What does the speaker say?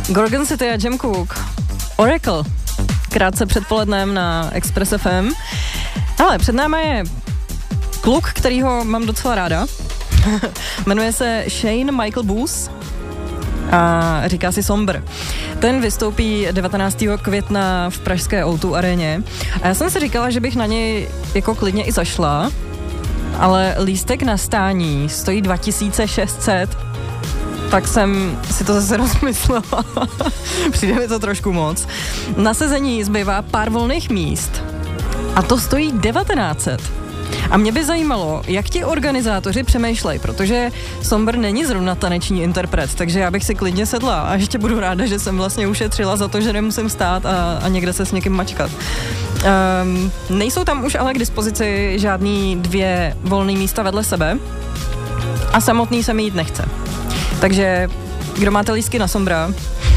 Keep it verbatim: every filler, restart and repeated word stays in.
Gorgon City a Jam Cook. Oracle. Krátce předpolednem na Express F M. Ale před náma je kluk, kterýho mám docela ráda. Jmenuje se Shane Michael Boos a říká si Somber. Ten vystoupí devatenáctého května v pražské O dva aréně. A já jsem si říkala, že bych na něj jako klidně i zašla, ale lístek na stání stojí dva tisíce šest set. Tak jsem si to zase rozmyslela. Přijde mi to trošku moc. Na sezení zbývá pár volných míst a to stojí devatenáct set. A mě by zajímalo, jak ti organizátoři přemýšlejí, protože Somber není zrovna taneční interpret, takže já bych si klidně sedla a ještě budu ráda, že jsem vlastně ušetřila za to, že nemusím stát a, a někde se s někým mačkat. Um, nejsou tam už ale k dispozici žádný dvě volné místa vedle sebe a samotný se mi jít nechce. Takže kdo máte lístky na Sombra,